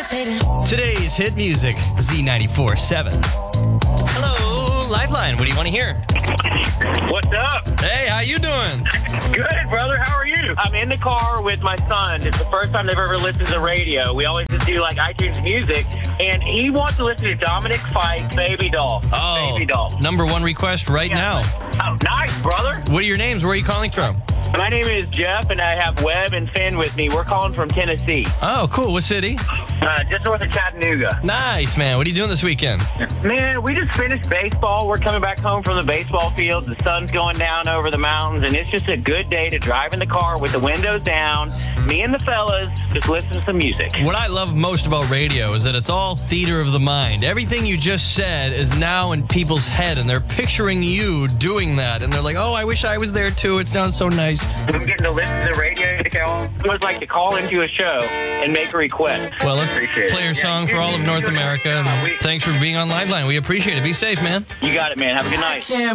Today's hit music, Z94.7. Hello, Lifeline. What do you want to hear? What's up? Hey, how you doing? Good, brother. How are you? I'm in the car with my son. It's the first time they've ever listened to radio. We always just do like iTunes music, and he wants to listen to Dominic Fike, Baby Doll. Oh, Baby Doll. number one request right now. Oh, nice, brother. What are your names? Where are you calling from? My name is Jeff, and I have Webb and Finn with me. We're calling from Tennessee, Oh, cool. What city? just north of Chattanooga. Nice, man. What are you doing this weekend? Man, we just finished baseball. We're coming back home from the baseball field. The sun's going down over the mountains, and it's just a good day to drive in the car with the windows down. Me and the fellas just listen to some music. What I love most about radio is that it's all theater of the mind. Everything you just said is now in people's head, and they're picturing you doing that. And they're like, oh, I wish I was there, too. It sounds so nice. I'm getting to listen to the radio. I always like to call into a show and make a request. Well, let's Appreciate play it. your song for all of North America. And thanks for being on Liveline. We appreciate it. Be safe, man. You got it, man. Have a good night.